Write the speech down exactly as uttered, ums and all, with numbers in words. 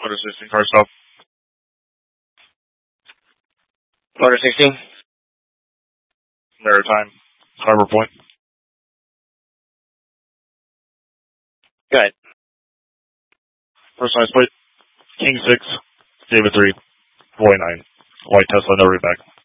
Motor sixteen, car stop. Motor sixteen. Maritime. Harbor Point. Go ahead. Personalized plate. King six. David three. Boy nine. White Tesla, no readback.